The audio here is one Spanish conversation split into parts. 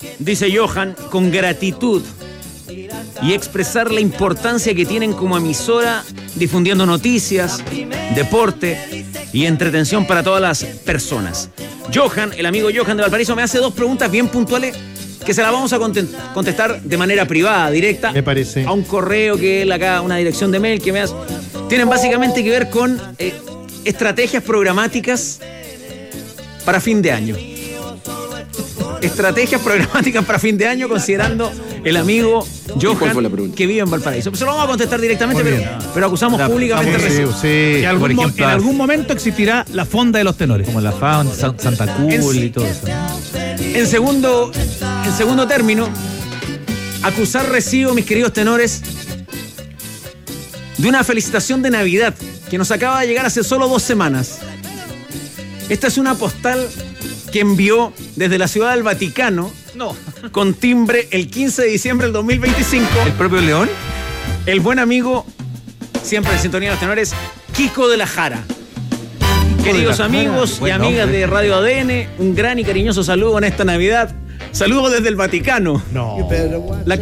dice Johan, con gratitud y expresar la importancia que tienen como emisora difundiendo noticias, deporte y entretención para todas las personas. Johan, el amigo Johan de Valparaíso, me hace 2 preguntas bien puntuales que se las vamos a contestar de manera privada, directa. Me parece. A un correo que él acá, una dirección de mail que me hace. Tienen básicamente que ver con estrategias programáticas para fin de año. Estrategias programáticas para fin de año, considerando el amigo Johan que vive en Valparaíso. Se lo vamos a contestar directamente, pero acusamos públicamente recibo. Sí. En algún momento existirá la fonda de los tenores. Como la fonda, Santa Cruz y todo eso. En segundo término, acusar recibo, mis queridos tenores, de una felicitación de Navidad que nos acaba de llegar hace solo 2 semanas. Esta es una postal que envió desde la Ciudad del Vaticano, con timbre, el 15 de diciembre del 2025. ¿El propio León? El buen amigo, siempre en sintonía de los tenores, Kiko de la Jara. Queridos amigos y amigas de Radio ADN, un gran y cariñoso saludo en esta Navidad. Saludos desde el Vaticano. La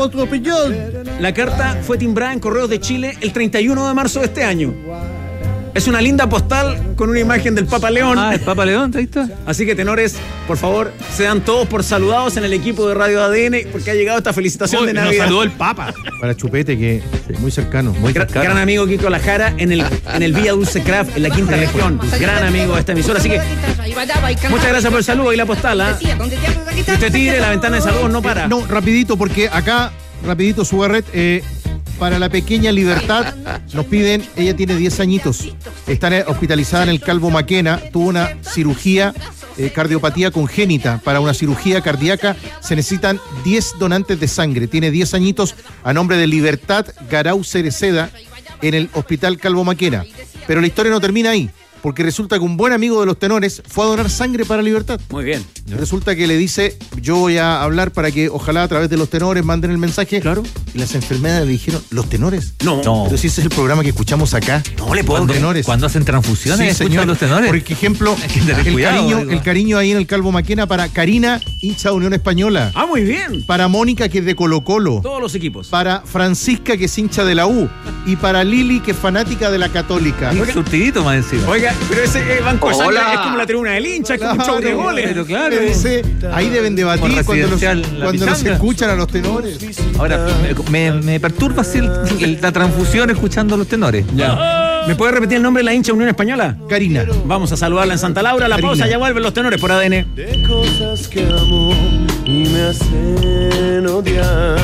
carta fue timbrada en Correos de Chile el 31 de marzo de este año. Es una linda postal con una imagen del Papa León. El Papa León, ahí está. Así que, tenores, por favor, sean todos por saludados en el equipo de Radio ADN porque ha llegado esta felicitación de Navidad. Nos saludó el Papa. Para Chupete, que muy cercano. Gran amigo Kiko La Jara en el Villa Dulce Craft, en la 5ª región. Gran amigo de esta emisora. Así que, muchas gracias por el saludo y la postal. Si usted tire, la ventana de saludos no para. No, rapidito, porque acá, Subarret, para la pequeña Libertad, nos piden, ella tiene 10 añitos, está hospitalizada en el Calvo Maquena, tuvo una cirugía, cardiopatía congénita. Para una cirugía cardíaca se necesitan 10 donantes de sangre. Tiene 10 añitos, a nombre de Libertad Garau Cereceda, en el Hospital Calvo Maquena. Pero la historia no termina ahí, porque resulta que un buen amigo de los tenores fue a donar sangre para Libertad. Muy bien. Resulta que le dice, yo voy a hablar para que ojalá a través de los tenores manden el mensaje. Claro. Y las enfermeras le dijeron, ¿los tenores? No. Pero si ese es el programa que escuchamos acá. No le puedo. Cuando hacen transfusiones, sí, señor, los tenores. Por ejemplo, el cariño ahí en el Calvo Maquena para Karina, hincha de Unión Española. Ah, muy bien. Para Mónica, que es de Colo-Colo. Todos los equipos. Para Francisca, que es hincha de la U. Y para Lili, que es fanática de la Católica. Un surtidito más encima. Oiga, pero ese banco de sangre es como la tribuna del hincha, es como un show de goles. Pero claro. Ahí deben debatir cuando los escuchan a los tenores. Ahora, me perturba así la transfusión escuchando a los tenores. Ya. ¿Me puede repetir el nombre de la hincha Unión Española? Karina. Vamos a saludarla en Santa Laura. La pausa, ya vuelven los tenores por ADN. De cosas que amo y me hacen odiar.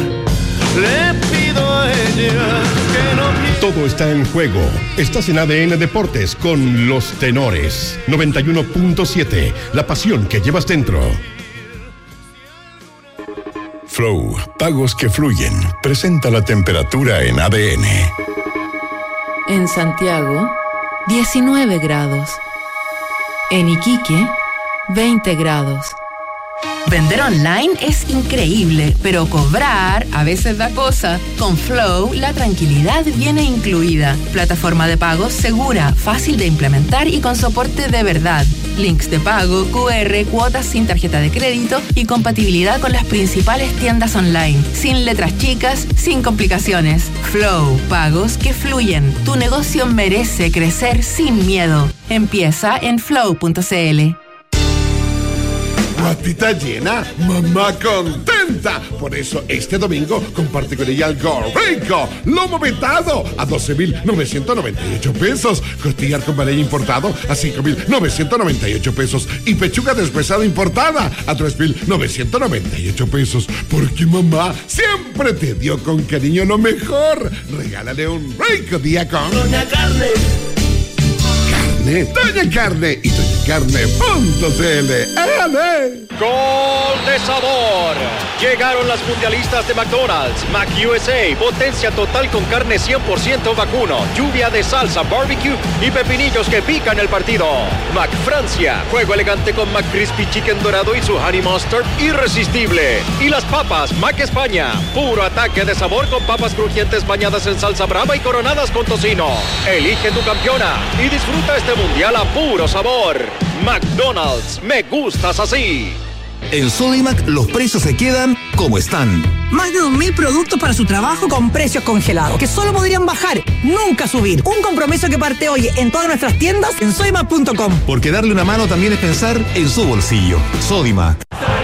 Le pido a ella que no... Todo está en juego. Estás en ADN Deportes con los tenores. 91.7. La pasión que llevas dentro. Flow, pagos que fluyen. Presenta la temperatura en ADN. En Santiago, 19 grados. En Iquique, 20 grados. Vender online es increíble, pero cobrar a veces da cosa. Con Flow, la tranquilidad viene incluida. Plataforma de pagos segura, fácil de implementar y con soporte de verdad. Links de pago, QR, cuotas sin tarjeta de crédito y compatibilidad con las principales tiendas online. Sin letras chicas, sin complicaciones. Flow, pagos que fluyen. Tu negocio merece crecer sin miedo. Empieza en flow.cl. Guatita llena, mamá contenta. Por eso este domingo comparte con ella algo rico. Lomo vetado a 12,998 pesos. Costillar con varella importado a 5,998 pesos. Y pechuga deshuesada importada a 3,998 pesos. Porque mamá siempre te dio con cariño lo mejor. Regálale un rico día con Doña Carne. Doña Carne y doñacarne.cl. ¡Gol de sabor! Llegaron las mundialistas de McDonald's. Mac USA, potencia total con carne 100% vacuno, lluvia de salsa, barbecue y pepinillos que pican el partido. Mac Francia, juego elegante con Mac Crispy Chicken dorado y su honey mustard irresistible. Y las papas Mac España, puro ataque de sabor con papas crujientes bañadas en salsa brava y coronadas con tocino. Elige tu campeona y disfruta este mundial a puro sabor. McDonald's, me gustas así. En Sodimac los precios se quedan como están. Más de 2.000 productos para su trabajo con precios congelados, que solo podrían bajar, nunca subir. Un compromiso que parte hoy en todas nuestras tiendas en sodimac.com. Porque darle una mano también es pensar en su bolsillo. Sodimac.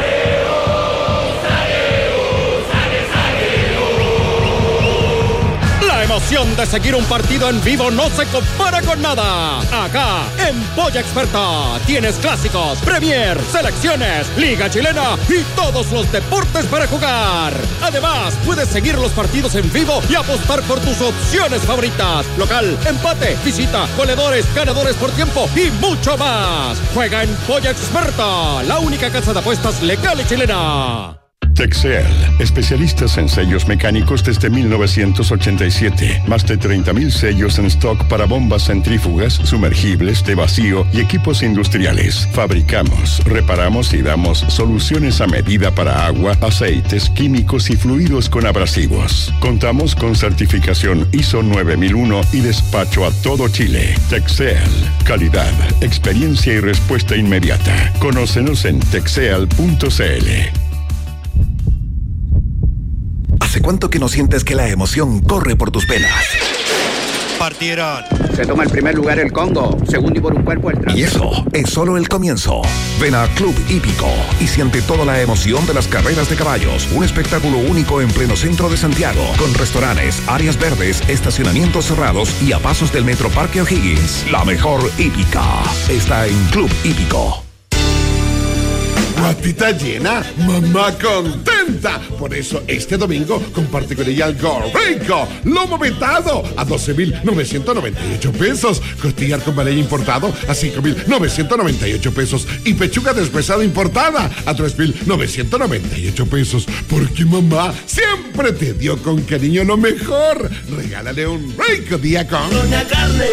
La emoción de seguir un partido en vivo no se compara con nada. Acá, en Polla Experta, tienes clásicos, Premier, selecciones, Liga Chilena y todos los deportes para jugar. Además, puedes seguir los partidos en vivo y apostar por tus opciones favoritas. Local, empate, visita, goleadores, ganadores por tiempo y mucho más. Juega en Polla Experta, la única casa de apuestas legal y chilena. Texel, especialistas en sellos mecánicos desde 1987. Más de 30,000 sellos en stock para bombas centrífugas, sumergibles, de vacío y equipos industriales. Fabricamos, reparamos y damos soluciones a medida para agua, aceites, químicos y fluidos con abrasivos. Contamos con certificación ISO 9001 y despacho a todo Chile. Texel, calidad, experiencia y respuesta inmediata. Conócenos en texel.cl. ¿Hace cuánto que no sientes que la emoción corre por tus venas? Partieron. Se toma el primer lugar el Congo, segundo y por un cuerpo el Trans. Y eso es solo el comienzo. Ven a Club Hípico y siente toda la emoción de las carreras de caballos. Un espectáculo único en pleno centro de Santiago, con restaurantes, áreas verdes, estacionamientos cerrados y a pasos del Metro Parque O'Higgins. La mejor hípica está en Club Hípico. Guatita llena, mamá contenta. Por eso este domingo comparte con ella algo rico. Lomo vetado a 12,998 pesos. Costillar con valella importado a 5,998 pesos. Y pechuga deshuesada importada a 3,998 pesos. Porque mamá siempre te dio con cariño lo mejor. Regálale un rico día con Doña Carne.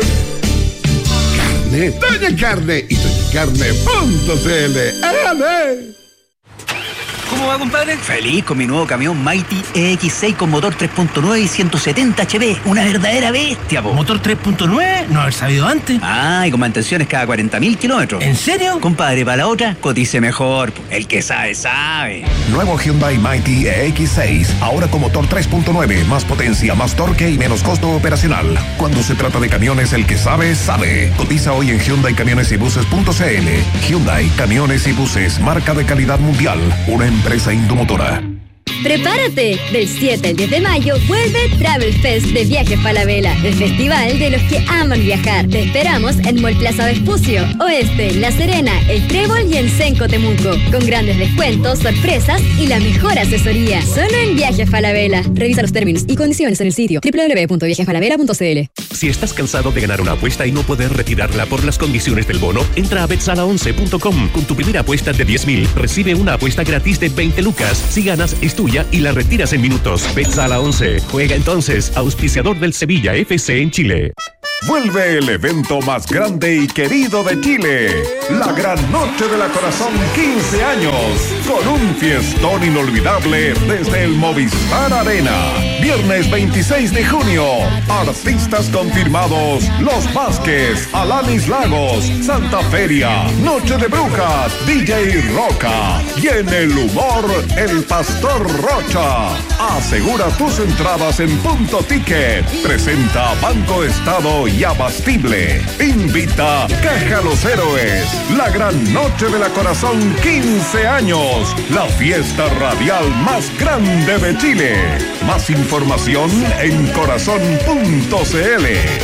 Doña Carne y doñacarne.cl. ¡Ale! ¿Cómo va, compadre? Feliz con mi nuevo camión Mighty EX6 con motor 3.9 y 170 HP. Una verdadera bestia, po. ¿Motor 3.9? No haber sabido antes. Ah, y con mantenciones cada 40.000 kilómetros. ¿En serio? Compadre, para la otra, cotice mejor. El que sabe, sabe. Nuevo Hyundai Mighty EX6. Ahora con motor 3.9. Más potencia, más torque y menos costo operacional. Cuando se trata de camiones, el que sabe, sabe. Cotiza hoy en HyundaiCamionesYbuses.cl. Hyundai Camiones y Buses. Marca de calidad mundial. Una empresa Indomotora. ¡Prepárate! Del 7 al 10 de mayo vuelve Travel Fest de Viajes Falabella, el festival de los que aman viajar. Te esperamos en Mall Plaza Vespucio, Oeste, La Serena, El Trébol y en Senco Temuco, con grandes descuentos, sorpresas y la mejor asesoría. Solo en Viajes Falabella. Revisa los términos y condiciones en el sitio www.viajesfalabella.cl. Si estás cansado de ganar una apuesta y no poder retirarla por las condiciones del bono, entra a betsala11.com. Con tu primera apuesta de 10.000, recibe una apuesta gratis de 20 lucas. Si ganas, es tuya y la retiras en minutos. Betsala 11. Juega entonces, auspiciador del Sevilla FC en Chile. Vuelve el evento más grande y querido de Chile, la Gran Noche de la Corazón 15 años, con un fiestón inolvidable desde el Movistar Arena. Viernes 26 de junio, artistas confirmados: Los Vázquez, Alanis Lagos, Santa Feria, Noche de Brujas, DJ Roca y en el humor, el Pastor Rocha. Asegura tus entradas en Punto Ticket. Presenta Banco Estado y Abastible. Invita Caja Los Héroes. La Gran Noche de la Corazón 15 años. La fiesta radial más grande de Chile. Más información en corazón.cl.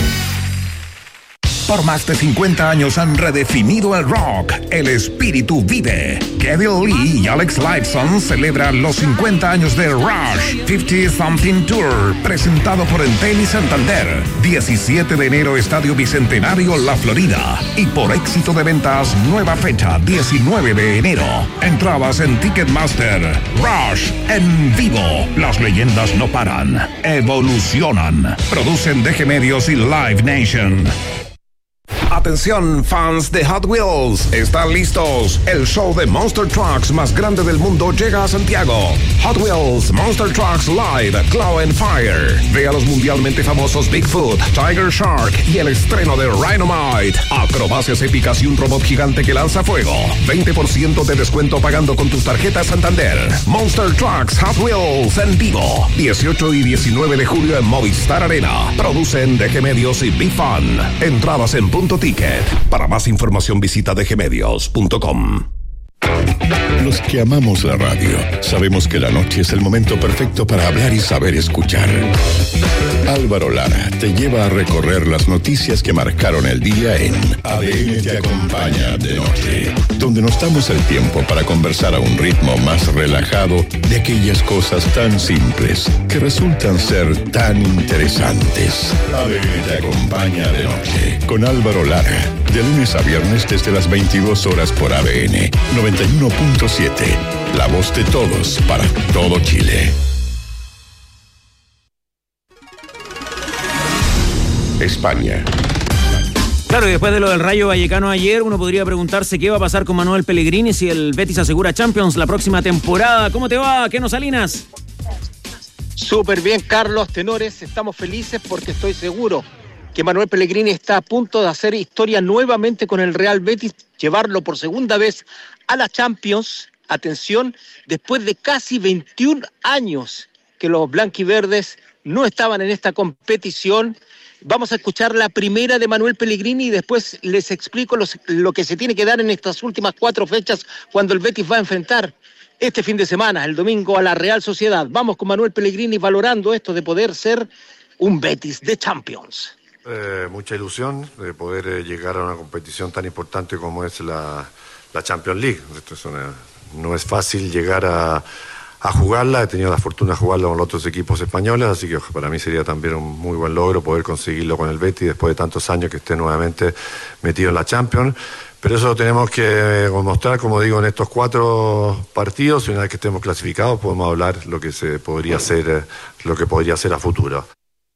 Por más de 50 años han redefinido el rock. El espíritu vive. Kevin Lee y Alex Lifeson celebran los 50 años de Rush 50 Something Tour, presentado por Entel y Santander. 17 de enero, Estadio Bicentenario, La Florida. Y por éxito de ventas, nueva fecha, 19 de enero. Entradas en Ticketmaster. Rush en vivo. Las leyendas no paran. Evolucionan. Producen DG Medios y Live Nation. Atención, fans de Hot Wheels, están listos. El show de Monster Trucks más grande del mundo llega a Santiago. Hot Wheels Monster Trucks Live Claw and Fire. Ve a los mundialmente famosos Bigfoot, Tiger Shark y el estreno de Rhinomite. Acrobacias épicas y un robot gigante que lanza fuego. 20% de descuento pagando con tus tarjetas Santander. Monster Trucks Hot Wheels en vivo. 18 y 19 de julio en Movistar Arena. Producen DG Medios y Big Fun. Entradas en Punto Ticket. Para más información visita dgmedios.com. Los que amamos la radio sabemos que la noche es el momento perfecto para hablar y saber escuchar. Álvaro Lara te lleva a recorrer las noticias que marcaron el día en ADN te acompaña de noche, donde nos damos el tiempo para conversar a un ritmo más relajado de aquellas cosas tan simples que resultan ser tan interesantes. ADN te acompaña de noche con Álvaro Lara, de lunes a viernes desde las 22 horas por ADN 91.7, la voz de todos para todo Chile. España. Claro, y después de lo del Rayo Vallecano ayer, uno podría preguntarse qué va a pasar con Manuel Pellegrini si el Betis asegura Champions la próxima temporada. ¿Cómo te va? ¿Qué nos Salinas? Súper bien, Carlos, tenores, estamos felices porque estoy seguro que Manuel Pellegrini está a punto de hacer historia nuevamente con el Real Betis, llevarlo por segunda vez a la Champions, atención, después de casi 21 años que los blanquiverdes no estaban en esta competición. Vamos a escuchar la primera de Manuel Pellegrini y después les explico lo que se tiene que dar en estas últimas 4 fechas cuando el Betis va a enfrentar este fin de semana, el domingo, a la Real Sociedad. Vamos con Manuel Pellegrini valorando esto de poder ser un Betis de Champions. Mucha ilusión de poder llegar a una competición tan importante como es la Champions League. No es fácil llegar a jugarla, he tenido la fortuna de jugarla con los otros equipos españoles, así que para mí sería también un muy buen logro poder conseguirlo con el Betis después de tantos años que esté nuevamente metido en la Champions. Pero eso lo tenemos que demostrar, como digo, en estos 4 partidos, y una vez que estemos clasificados podemos hablar lo que podría ser a futuro.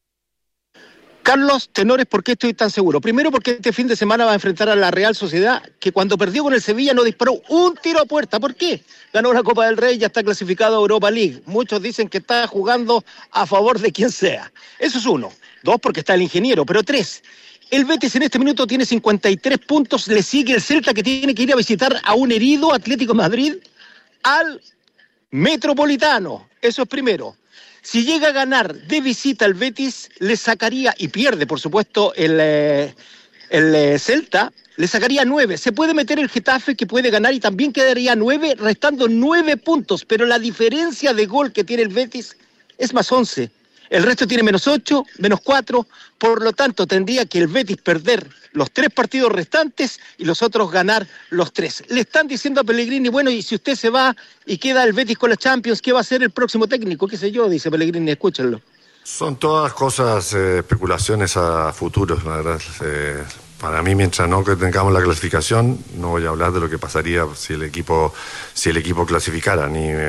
Carlos, tenores, ¿por qué estoy tan seguro? Primero, porque este fin de semana va a enfrentar a la Real Sociedad, que cuando perdió con el Sevilla no disparó un tiro a puerta. ¿Por qué? Ganó la Copa del Rey y ya está clasificado a Europa League. Muchos dicen que está jugando a favor de quien sea. Eso es 1. 2, porque está el ingeniero. Pero 3, el Betis en este minuto tiene 53 puntos. Le sigue el Celta, que tiene que ir a visitar a un herido Atlético de Madrid al Metropolitano. Eso es primero. Si llega a ganar de visita el Betis, le sacaría, y pierde por supuesto el Celta, le sacaría 9. Se puede meter el Getafe, que puede ganar, y también quedaría 9, restando 9 puntos. Pero la diferencia de gol que tiene el Betis es más 11. El resto tiene menos 8, menos 4. Por lo tanto, tendría que el Betis perder los 3 partidos restantes y los otros ganar los 3. Le están diciendo a Pellegrini, bueno, y si usted se va y queda el Betis con la Champions, ¿qué va a hacer el próximo técnico? ¿Qué sé yo? Dice Pellegrini, escúchenlo. Son todas cosas, especulaciones a futuro, la verdad. Para mí, mientras no tengamos la clasificación, no voy a hablar de lo que pasaría si el equipo clasificara,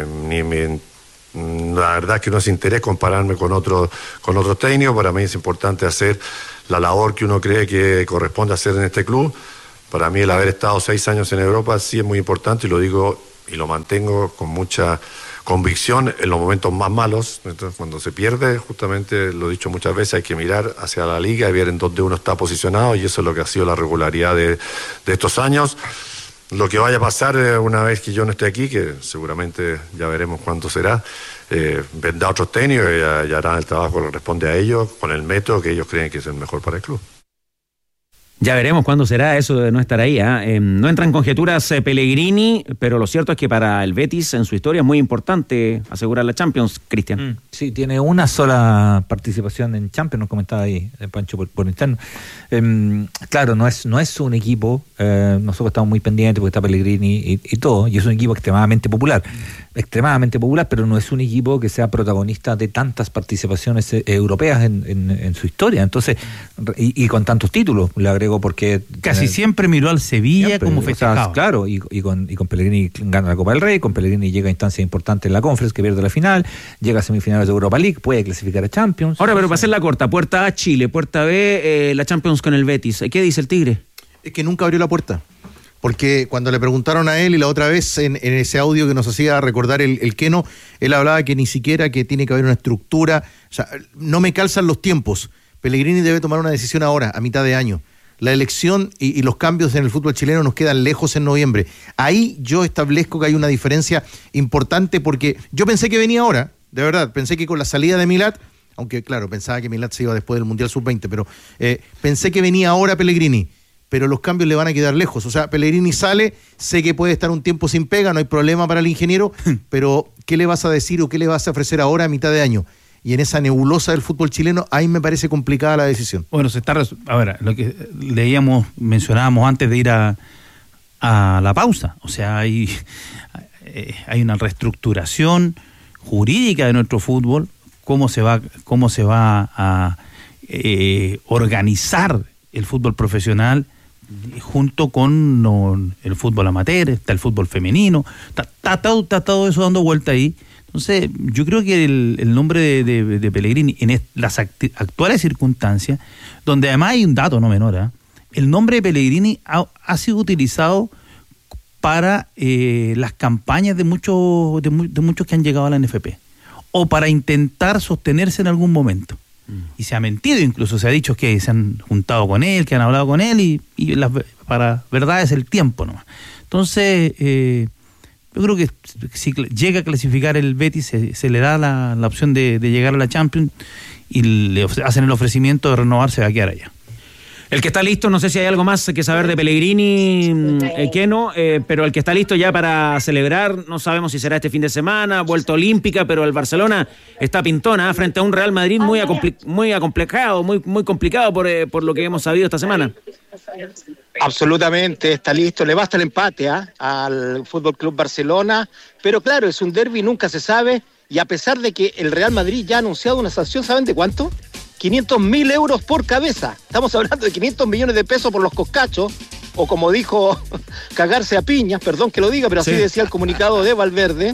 la verdad es que no es interés compararme con otros técnicos. Para mí es importante hacer la labor que uno cree que corresponde hacer en este club. Para mí el haber estado 6 años en Europa sí es muy importante, y lo digo y lo mantengo con mucha convicción en los momentos más malos. Entonces, cuando se pierde, justamente lo he dicho muchas veces, hay que mirar hacia la liga y ver en dónde uno está posicionado, y eso es lo que ha sido la regularidad de estos años. Lo que vaya a pasar una vez que yo no esté aquí, que seguramente ya veremos cuándo será, vendrá otros técnicos y ya harán el trabajo que corresponde a ellos, con el método que ellos creen que es el mejor para el club. Ya veremos cuándo será eso de no estar ahí. No entran conjeturas Pellegrini, pero lo cierto es que para el Betis en su historia es muy importante asegurar la Champions, Cristian. Sí, tiene una sola participación en Champions, nos comentaba ahí Pancho por interno. Claro, no es un equipo, nosotros estamos muy pendientes porque está Pellegrini y todo, y es un equipo extremadamente popular, pero no es un equipo que sea protagonista de tantas participaciones europeas en su historia, entonces, y con tantos títulos, le agrego, porque casi siempre miró al Sevilla como festejado. O sea, claro, y con Pellegrini gana la Copa del Rey, con Pellegrini llega a instancias importantes en la Conference, que pierde la final, llega a semifinales de Europa League, puede clasificar a Champions. Ahora, pero para hacer la corta, puerta A Chile, puerta B la Champions con el Betis. ¿Qué dice el Tigre? Es que nunca abrió la puerta. Porque cuando le preguntaron a él y la otra vez en ese audio que nos hacía recordar el Keno, él hablaba que ni siquiera que tiene que haber una estructura. O sea, no me calzan los tiempos. Pellegrini debe tomar una decisión ahora, a mitad de año. La elección y los cambios en el fútbol chileno nos quedan lejos en noviembre. Ahí yo establezco que hay una diferencia importante porque yo pensé que venía ahora, de verdad. Pensé que con la salida de Milat, aunque claro, pensaba que Milat se iba después del Mundial Sub-20, pero pensé que venía ahora Pellegrini. Pero los cambios le van a quedar lejos. O sea, Pellegrini sale, sé que puede estar un tiempo sin pega, no hay problema para el ingeniero, pero ¿qué le vas a decir o qué le vas a ofrecer ahora a mitad de año? Y en esa nebulosa del fútbol chileno, ahí me parece complicada la decisión. Bueno, a ver, lo que mencionábamos antes de ir a la pausa. O sea, hay una reestructuración jurídica de nuestro fútbol, cómo se va a organizar el fútbol profesional junto con el fútbol amateur, está el fútbol femenino, está todo eso dando vuelta ahí. Entonces, yo creo que el nombre de Pellegrini en las actuales circunstancias, donde además hay un dato no menor, el nombre de Pellegrini ha sido utilizado para las campañas de muchos que han llegado a la NFP, o para intentar sostenerse en algún momento. Y se ha mentido, incluso se ha dicho que se han juntado con él, que han hablado con él, y para verdad es el tiempo nomás. Entonces, yo creo que si llega a clasificar el Betis, se le da la opción de llegar a la Champions y le hacen el ofrecimiento de renovarse, va a quedar allá. El que está listo, no sé si hay algo más que saber de Pellegrini, Keno, pero el que está listo ya para celebrar, no sabemos si será este fin de semana, vuelta olímpica, pero el Barcelona está pintona frente a un Real Madrid muy acomplejado, muy complicado por lo que hemos sabido esta semana. Absolutamente, está listo, le basta el empate al Fútbol Club Barcelona, pero claro, es un derbi, nunca se sabe, y a pesar de que el Real Madrid ya ha anunciado una sanción, ¿saben de cuánto? 500.000 euros por cabeza. Estamos hablando de 500 millones de pesos por los coscachos, o como dijo, cagarse a piñas, perdón que lo diga, pero así decía el comunicado de Valverde.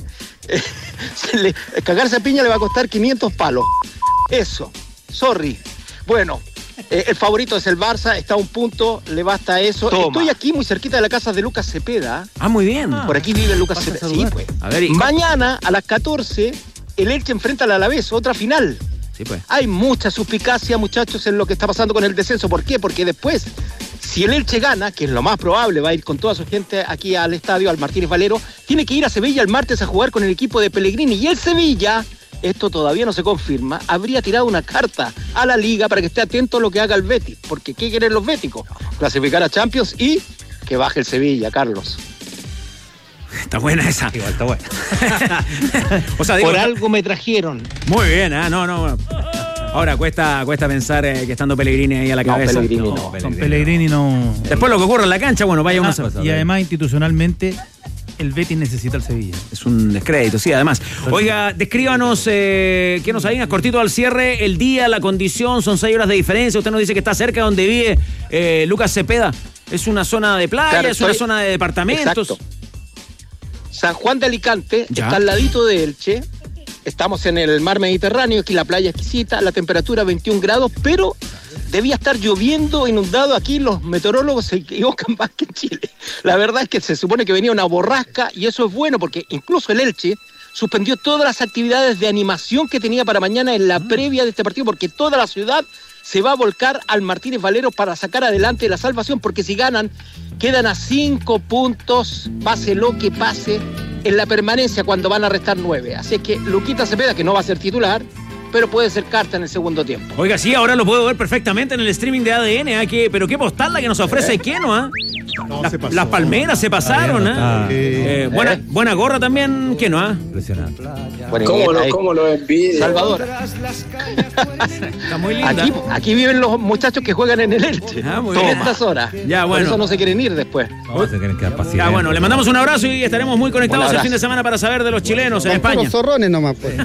Cagarse a piña le va a costar 500 palos. Eso, sorry. Bueno, el favorito es el Barça, está a un punto, le basta eso. Toma. Estoy aquí muy cerquita de la casa de Lucas Cepeda. Muy bien. Por aquí vive Lucas Cepeda. Sí, pues. A ver, mañana a las 14, el Elche enfrenta al Alavés, otra final. Sí, pues. Hay mucha suspicacia, muchachos, en lo que está pasando con el descenso. ¿Por qué? Porque después, si el Elche gana, que es lo más probable, va a ir con toda su gente aquí al estadio, al Martínez Valero, tiene que ir a Sevilla el martes a jugar con el equipo de Pellegrini. Y el Sevilla, esto todavía no se confirma, habría tirado una carta a la liga para que esté atento a lo que haga el Betis. Porque ¿qué quieren los béticos? Clasificar a Champions y que baje el Sevilla, Carlos. Está buena esa. Igual está buena. O sea, digo, por algo me trajeron. Muy bien, no. Ahora cuesta pensar que estando Pellegrini ahí a la cabeza. Pellegrini no. Después lo que ocurre en la cancha, bueno, vaya y además institucionalmente el Betis necesita el Sevilla. Es un descrédito, sí, además. Oiga, descríbanos, que nos salinas cortito al cierre, el día, la condición, son 6 horas de diferencia. Usted nos dice que está cerca de donde vive Lucas Cepeda. ¿Es una zona de playa? Claro, ¿es una zona de departamentos? Exacto. San Juan de Alicante, está al ladito de Elche. Estamos en el mar Mediterráneo, aquí la playa exquisita, la temperatura 21 grados, pero debía estar lloviendo, inundado. Aquí los meteorólogos se equivocan más que en Chile. La verdad es que se supone que venía una borrasca y eso es bueno porque incluso el Elche suspendió todas las actividades de animación que tenía para mañana en la previa de este partido, porque toda la ciudad se va a volcar al Martínez Valero para sacar adelante la salvación, porque si ganan, quedan a 5 puntos, pase lo que pase, en la permanencia cuando van a restar 9. Así que Luquita Cepeda, que no va a ser titular, pero puede ser carta en el segundo tiempo. Oiga, sí, ahora lo puedo ver perfectamente en el streaming de ADN, pero qué postal la que nos ofrece Keno, No, las palmeras se pasaron, buena gorra también, Keno, Impresionante. ¿Cómo lo envidia? Salvador. Está muy linda. Aquí viven los muchachos que juegan en el Elche. Muy bien. Estas horas. Ya, bueno. Por eso no se quieren ir después. No, se quieren quedar pacientes. Ya, bueno, le mandamos un abrazo y estaremos muy conectados el fin de semana para saber de los chilenos en España. Los zorrones nomás, pues.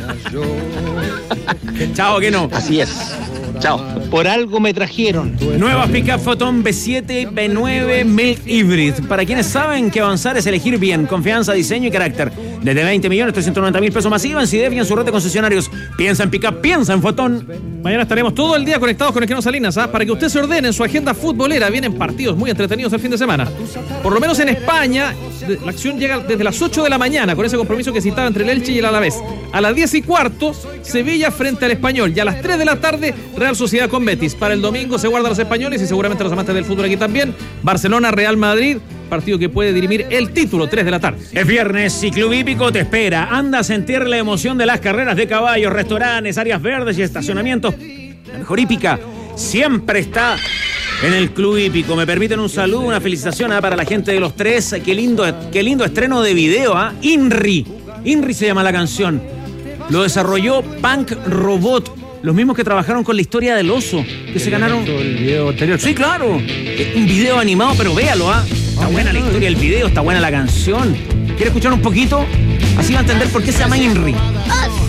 Chao, Keno. Así es. Chao. Por algo me trajeron. Nuevas Pickup Photon B7, B9, Milk Hybrid. Para quienes saben que avanzar es elegir bien, confianza, diseño y carácter. Desde 20.390.000 pesos más IVA en CIDEF y en su red de concesionarios. Piensa en pick-up, piensa en Fotón. Mañana estaremos todo el día conectados con Esqueno Salinas, para que usted se ordene en su agenda futbolera. Vienen partidos muy entretenidos el fin de semana. Por lo menos en España, la acción llega desde las 8 de la mañana, con ese compromiso que citaba entre el Elche y el Alavés. A las 10:15, Sevilla frente al Español. Y a las 3 de la tarde, Real Sociedad con Betis. Para el domingo se guardan los españoles y seguramente los amantes del fútbol aquí también. Barcelona, Real Madrid. Partido que puede dirimir el título, 3 de la tarde. Es viernes y Club Hípico te espera. Anda a sentir la emoción de las carreras de caballos, restaurantes, áreas verdes y estacionamientos. La mejor hípica siempre está en el Club Hípico. Me permiten un saludo, una felicitación para la gente de Los Tres. Qué lindo estreno de video. INRI se llama la canción. Lo desarrolló Punk Robot. Los mismos que trabajaron con la historia del oso, que se ganaron el video anterior. Sí, claro. Un video animado, pero véalo, Está buena la historia del video, está buena la canción. ¿Quiere escuchar un poquito? Así va a entender por qué se llama INRI.